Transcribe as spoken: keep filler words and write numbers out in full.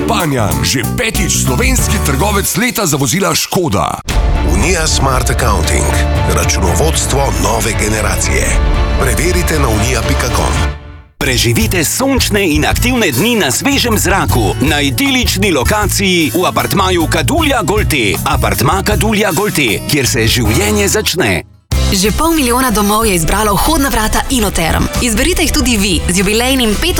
Panjan, že petič slovenski trgovec leta za vozila Škoda. Unija Smart Accounting, računovodstvo nove generacije. Preverite na unija pika com. Preživite sončne in aktivne dni na svežem zraku, na idilični lokaciji v apartmaju Kadulja Golte. Apartma Kadulja Golte, kjer se življenje začne. Že pol milijona domov je izbralo vhodna vrata Inoterm. Izberite jih tudi vi z jubilejnim pet